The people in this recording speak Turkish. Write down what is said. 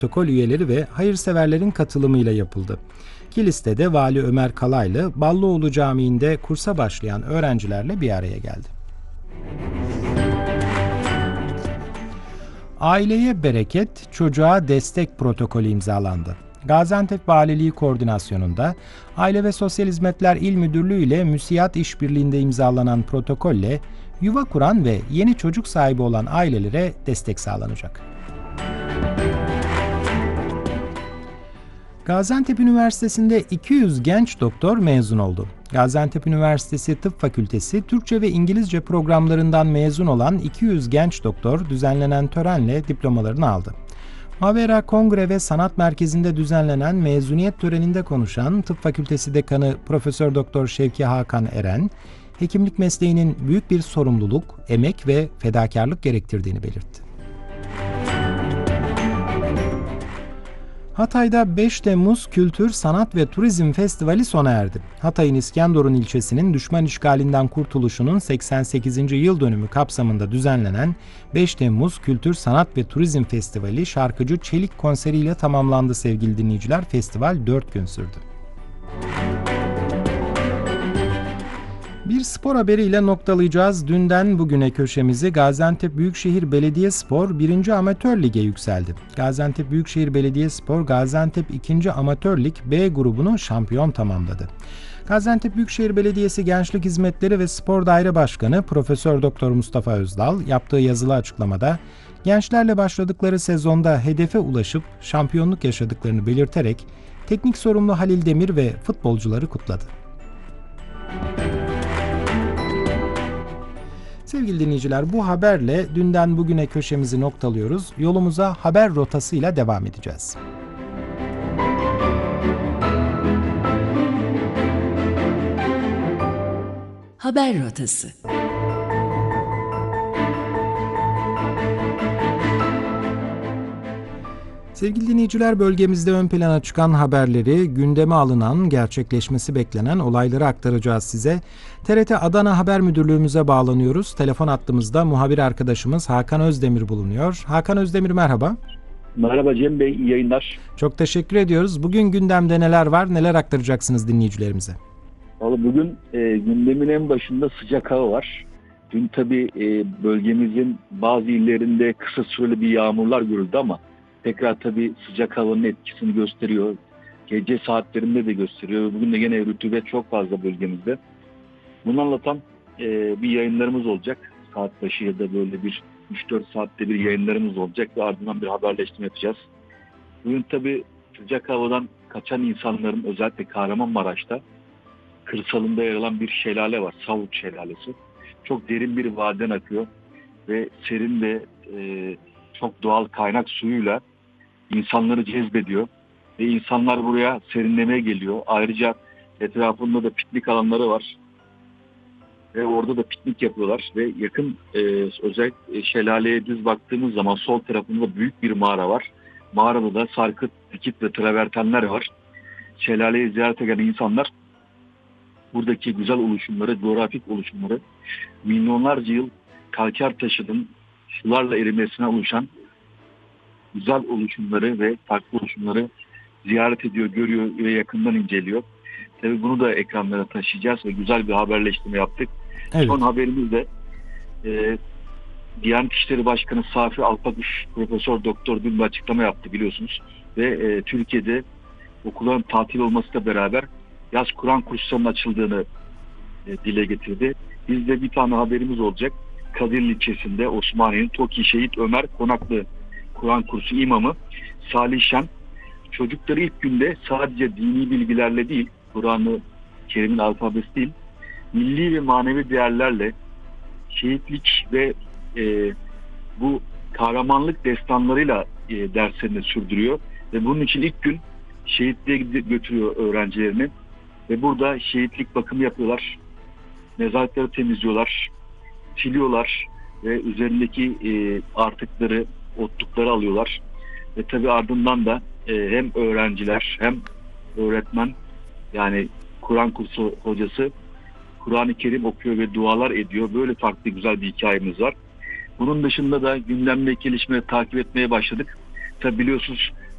protokol üyeleri ve hayırseverlerin katılımıyla yapıldı. Kilis'te Vali Ömer Kalaylı, Ballıoğlu Camii'nde kursa başlayan öğrencilerle bir araya geldi. Aileye bereket, çocuğa destek protokolü imzalandı. Gaziantep Valiliği koordinasyonunda Aile ve Sosyal Hizmetler İl Müdürlüğü ile MÜSİAD işbirliğinde imzalanan protokolle yuva kuran ve yeni çocuk sahibi olan ailelere destek sağlanacak. Gaziantep Üniversitesi'nde 200 genç doktor mezun oldu. Gaziantep Üniversitesi Tıp Fakültesi Türkçe ve İngilizce programlarından mezun olan 200 genç doktor düzenlenen törenle diplomalarını aldı. Mavera Kongre ve Sanat Merkezi'nde düzenlenen mezuniyet töreninde konuşan Tıp Fakültesi Dekanı Profesör Doktor Şevki Hakan Eren, hekimlik mesleğinin büyük bir sorumluluk, emek ve fedakarlık gerektirdiğini belirtti. Hatay'da 5 Temmuz Kültür, Sanat ve Turizm Festivali sona erdi. Hatay'ın İskenderun ilçesinin düşman işgalinden kurtuluşunun 88. yıl dönümü kapsamında düzenlenen 5 Temmuz Kültür, Sanat ve Turizm Festivali şarkıcı Çelik konseriyle tamamlandı sevgili dinleyiciler. Festival 4 gün sürdü. Bir spor haberiyle noktalayacağız. Dünden bugüne köşemizi Gaziantep Büyükşehir Belediyespor 1. Amatör Lig'e yükseldi. Gaziantep Büyükşehir Belediyespor, Gaziantep 2. Amatör Lig B grubunu şampiyon tamamladı. Gaziantep Büyükşehir Belediyesi Gençlik Hizmetleri ve Spor Daire Başkanı Profesör Doktor Mustafa Özdal yaptığı yazılı açıklamada gençlerle başladıkları sezonda hedefe ulaşıp şampiyonluk yaşadıklarını belirterek teknik sorumlu Halil Demir ve futbolcuları kutladı. Sevgili dinleyiciler, bu haberle dünden bugüne köşemizi noktalıyoruz. Yolumuza haber rotasıyla devam edeceğiz. Haber rotası. Sevgili dinleyiciler, bölgemizde ön plana çıkan haberleri, gündeme alınan, gerçekleşmesi beklenen olayları aktaracağız size. TRT Adana Haber Müdürlüğümüze bağlanıyoruz. Telefon hattımızda muhabir arkadaşımız Hakan Özdemir bulunuyor. Hakan Özdemir, merhaba. Merhaba Cem Bey, iyi yayınlar. Çok teşekkür ediyoruz. Bugün gündemde neler var, neler aktaracaksınız dinleyicilerimize? Vallahi bugün gündemin en başında sıcak hava var. Dün tabii bölgemizin bazı illerinde kısa süreli bir yağmurlar görüldü ama tekrar tabii sıcak havanın etkisini gösteriyor. Gece saatlerinde de gösteriyor. Bugün de gene rutubet çok fazla bölgemizde. Bunu anlatan bir yayınlarımız olacak. Saat başı ya da böyle bir 3-4 saatte bir yayınlarımız olacak ve ardından bir haberleştirme yapacağız. Bugün tabii sıcak havadan kaçan insanların özellikle Kahramanmaraş'ta kırsalında yer alan bir şelale var. Savut Şelalesi. Çok derin bir vadiden akıyor ve serin ve çok doğal kaynak suyuyla insanları cezbediyor ve insanlar buraya serinlemeye geliyor. Ayrıca etrafında da piknik alanları var ve orada da piknik yapıyorlar ve yakın özellikle şelaleye düz baktığımız zaman sol tarafında büyük bir mağara var. Mağarada da sarkıt, dikit ve travertenler var. Şelaleyi ziyarete gelen insanlar buradaki güzel oluşumları, coğrafik oluşumları, milyonlarca yıl kalker taşının sularla erimesine oluşan güzel oluşumları ve farklı oluşumları ziyaret ediyor, görüyor ve yakından inceliyor. Tabii bunu da ekranlara taşıyacağız ve güzel bir haberleştirme yaptık. Evet. Son haberimiz de Diyanet İşleri Başkanı Safi Alpakuş Profesör Doktor dün bir açıklama yaptı biliyorsunuz. Ve Türkiye'de okulların tatil olmasıyla beraber yaz Kur'an kurslarının açıldığını dile getirdi. Bizde bir tane haberimiz olacak. Kadirli ilçesinde Osmaniye'nin TOKİ Şehit Ömer Konaklı Kur'an kursu imamı Salih Şen çocukları ilk günde sadece dini bilgilerle değil, Kur'an-ı Kerim'in alfabesi değil, milli ve manevi değerlerle şehitlik ve bu kahramanlık destanlarıyla derslerini sürdürüyor. Ve bunun için ilk gün şehitliğe götürüyor öğrencilerini. Ve burada şehitlik bakımı yapıyorlar. Mezarlıkları temizliyorlar, siliyorlar ve üzerindeki artıkları, otlukları alıyorlar. Ve tabii ardından da hem öğrenciler hem öğretmen, yani Kur'an kursu hocası Kur'an-ı Kerim okuyor ve dualar ediyor. Böyle farklı güzel bir hikayemiz var. Bunun dışında da gündemdeki gelişmeleri takip etmeye başladık. Tabii biliyorsunuz